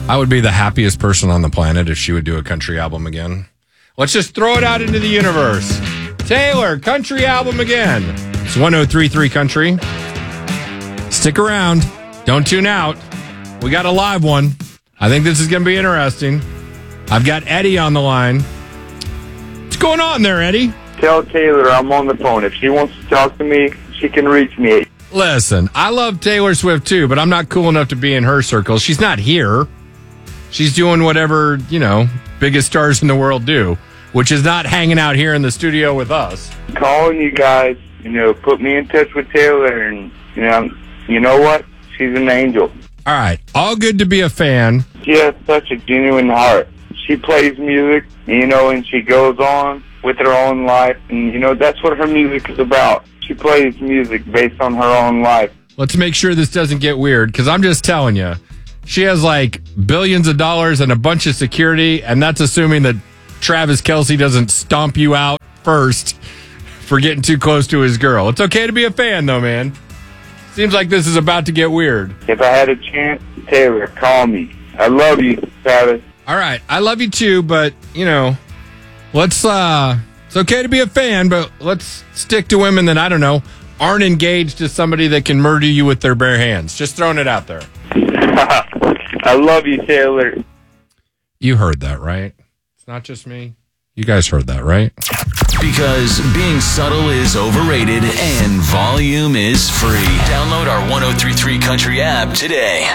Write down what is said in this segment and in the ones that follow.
I would be the happiest person on the planet if she would do a country album again. Let's just throw it out into the universe. Taylor, country album again. It's 103.3 Country. Stick around. Don't tune out. We got a live one. I think this is going to be interesting. I've got Eddie on the line. What's going on there, Eddie? Tell Taylor I'm on the phone. If she wants to talk to me, she can reach me. Listen, I love Taylor Swift too, but I'm not cool enough to be in her circle. She's not here. She's doing whatever, biggest stars in the world do, which is not hanging out here in the studio with us. Calling you guys, put me in touch with Taylor, and, you know what? She's an angel. All right. All good to be a fan. She has such a genuine heart. She plays music, and she goes on with her own life, and, that's what her music is about. She plays music based on her own life. Let's make sure this doesn't get weird, because I'm just telling you, she has like billions of dollars and a bunch of security, and that's assuming that Travis Kelce doesn't stomp you out first for getting too close to his girl. It's okay to be a fan, though, man. Seems like this is about to get weird. If I had a chance, Taylor, call me. I love you, Travis. All right. I love you, too, but, let's, it's okay to be a fan, but let's stick to women that, I don't know, aren't engaged to somebody that can murder you with their bare hands. Just throwing it out there. I love you, Taylor. You heard that, right? It's not just me. You guys heard that, right? Because being subtle is overrated and volume is free. Download our 103.3 Country app today.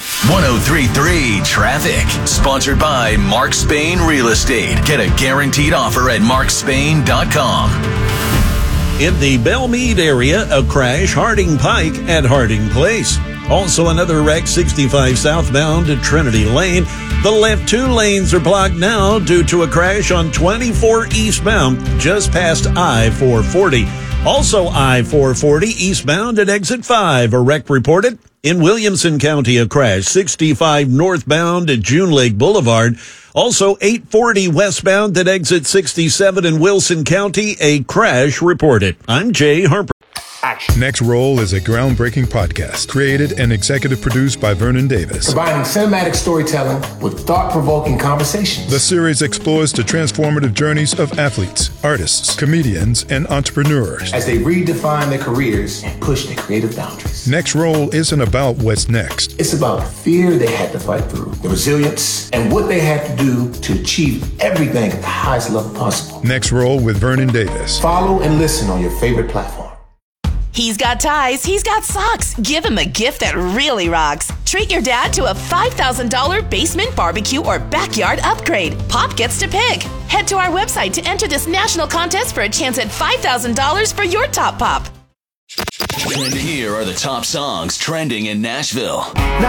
103.3 Traffic. Sponsored by Mark Spain Real Estate. Get a guaranteed offer at markspain.com. In the Belmead area, a crash, Harding Pike at Harding Place. Also another wreck, 65 southbound to Trinity Lane. The left 2 lanes are blocked now due to a crash on 24 eastbound just past I-440. Also I-440 eastbound at exit 5. A wreck reported. In Williamson County, a crash, 65 northbound at June Lake Boulevard. Also 840 westbound at exit 67 in Wilson County, a crash reported. I'm Jay Harper. Action. Next Roll is a groundbreaking podcast created and executive produced by Vernon Davis. Combining cinematic storytelling with thought-provoking conversations. The series explores the transformative journeys of athletes, artists, comedians, and entrepreneurs as they redefine their careers and push their creative boundaries. Next Roll isn't about what's next. It's about the fear they had to fight through, the resilience, and what they had to do to achieve everything at the highest level possible. Next Roll with Vernon Davis. Follow and listen on your favorite platform. He's got ties, he's got socks. Give him a gift that really rocks. Treat your dad to a $5,000 basement barbecue or backyard upgrade. Pop gets to pick. Head to our website to enter this national contest for a chance at $5,000 for your top pop. And here are the top songs trending in Nashville. Now